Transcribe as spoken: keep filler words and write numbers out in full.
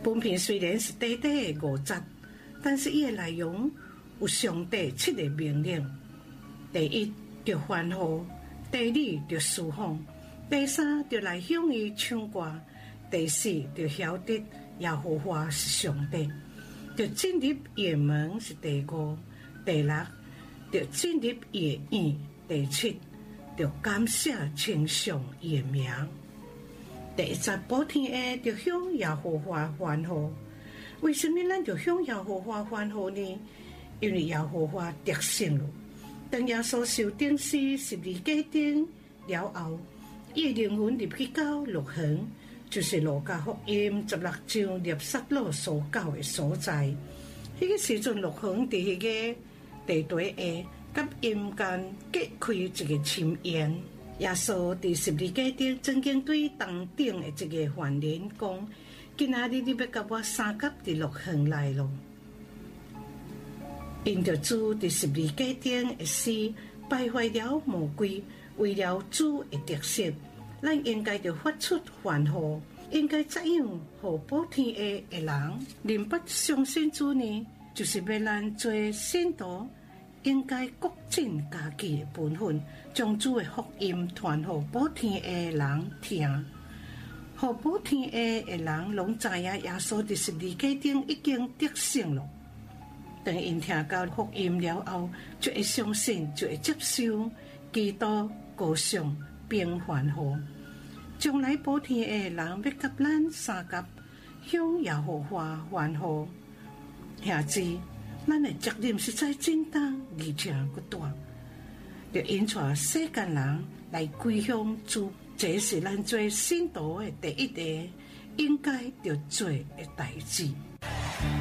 本片虽然是短短的五集，但是伊的内容有上帝七个命令：第一，着欢呼；第二，着释放；第三，着来向伊唱歌；第四，着晓得耶和华是上帝；着进入伊门是第五；第六，着进入伊院；第七，着感谢称颂伊的名。第一集补天的，就向耶和华欢呼。为什么咱就向耶和华欢呼呢？因为耶和华得胜了。当耶稣受钉死十字架顶了后，伊的灵魂入去到乐园，就是路加福音十六章列撒罗所教的所在。迄、那个时阵，乐园伫迄个地底下，甲阴间隔开一个深渊。耶稣伫十字架顶曾经对当顶的一个犯人讲：今仔日你要甲我三甲伫乐园内咯。因着主伫十字架顶的死败坏了魔鬼，为了主的得胜，咱应该着发出欢呼，应该怎样互补天下的人明白相信主呢？就是要咱做信徒。应该各尽家己的本分，将主的福音传予补天的人听，互补天下的人拢知影耶稣伫十字架顶已经得胜了。当因听到福音了后，就会相信，就会接受基督高尚并欢呼。将来补天的人要甲咱三甲向耶和华欢呼，兄弟。咱的责任实在真大，而且佫大，就引带世间人来归向主，这是咱做信徒的第一个应该要做的代志。